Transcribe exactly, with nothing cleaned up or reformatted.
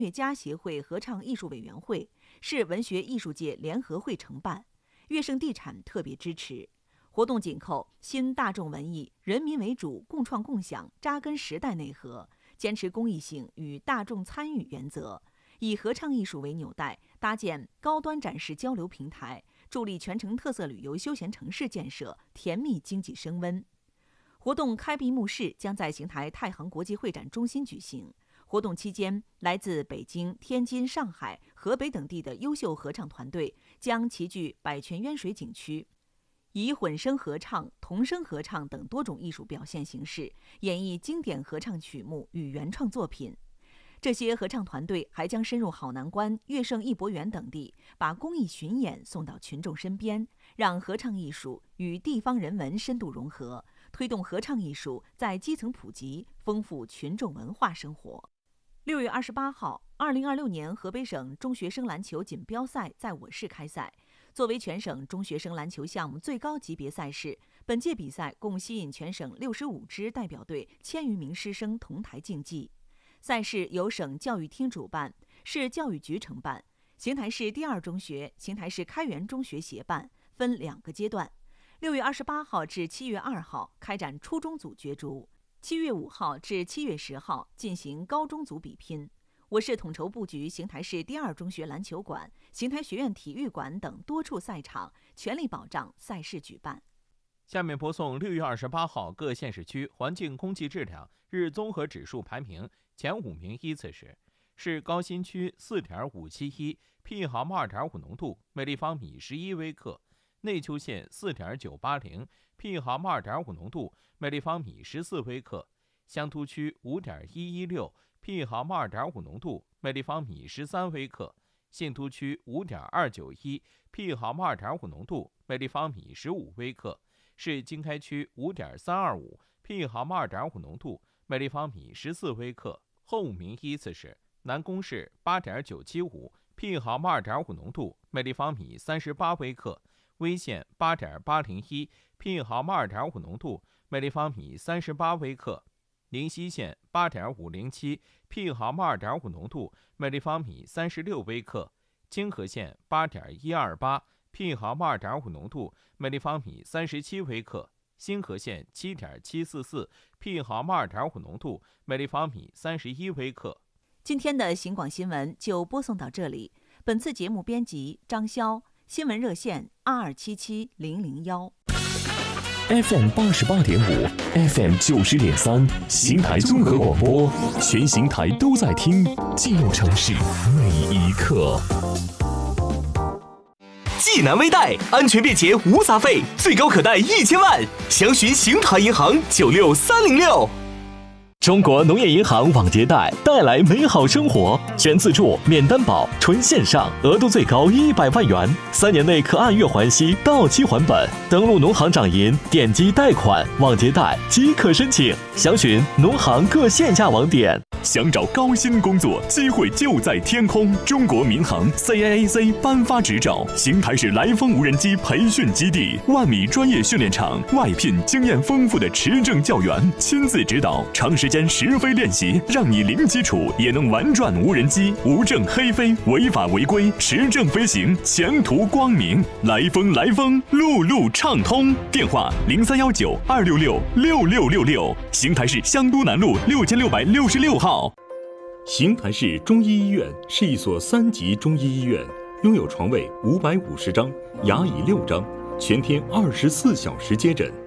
乐家协会合唱艺术委员会，市文学艺术界联合会承办，乐盛地产特别支持。活动紧扣新大众文艺、人民为主、共创共享、扎根时代内核，坚持公益性与大众参与原则，以合唱艺术为纽带，搭建高端展示交流平台，助力全城特色旅游休闲城市建设，甜蜜经济升温。活动开闭幕式将在邢台太行国际会展中心举行。活动期间，来自北京、天津、上海、河北等地的优秀合唱团队将齐聚百泉渊水景区，以混声合唱、童声合唱等多种艺术表现形式，演绎经典合唱曲目与原创作品。这些合唱团队还将深入好南关、乐盛艺博园等地，把公益巡演送到群众身边，让合唱艺术与地方人文深度融合，推动合唱艺术在基层普及，丰富群众文化生活。六月二十八号，二零二六年河北省中学生篮球锦标赛在我市开赛。作为全省中学生篮球项目最高级别赛事，本届比赛共吸引全省六十五支代表队千余名师生同台竞技。赛事由省教育厅主办，市教育局承办，邢台市第二中学、邢台市开元中学协办，分两个阶段。六月二十八号至七月二号开展初中组角逐。七月五号至七月十号进行高中组比拼。我市统筹布局邢台市第二中学篮球馆、邢台学院体育馆等多处赛场，全力保障赛事举办。 下面播送六月二十八号各县市区环境空气质量日综合指数排名前五名依次是：市高新区 四点五七一 P 毫二点五浓度，每立方米十一微克；内丘县 四点九八零 P 毫二点五浓度，每立方米十四微克；香都区 五点一一六 P 毫二点五浓度，每立方米十三微克；信都区 五点二九一 P 毫二点五浓度，每立方米十五微克；市经开区 五点三二五 P 毫二点五浓度，每立方米十四微克。后五名依次是南宫市 八点九七五 P 毫二点五浓度，每立方米三十八微克；威县 八点八零一 P 毫二点五浓度，每立方米三十八微克；临溪县 八点五零七 P 毫二点五浓度，每立方米三十六微克；清河县 八点一二八 P 毫二点五浓度，每立方米三十七微克；新河县 七点七四四 P 毫二点五浓度，每立方米三十一微克。 今天的邢广新闻就播送到这里。本次节目编辑张潇，新闻热线二二七七零零幺。 F M 八十八点五 ，F M 九十点三，邢台综合广播，全邢台都在听，记录城市每一刻。 济南微贷安全便捷无杂费，最高可贷一千万，详询邢台银行九六三零六。 中国农业银行网结贷带来美好生活，全自助、免担保、纯线上，额度最高一百万元，三年内可按月还息，到期还本。登录农行掌银，点击贷款、网结贷即可申请，详询农行各线下网点。 想找高薪工作，机会就在天空。中国民航 C A A C 颁发执照，邢台市来风无人机培训基地，万米专业训练场，外聘经验丰富的持证教员，亲自指导，长时间实飞练习，让你零基础也能玩转无人机，无证黑飞，违法违规，持证飞行，前途光明。来风来风，路路畅通。电话零三幺九二六六六六六六，邢台市香都南路六千六百六十六号。 邢台市中医医院是一所三级中医医院，拥有床位五百五十张，牙椅六张，全天二十四小时接诊。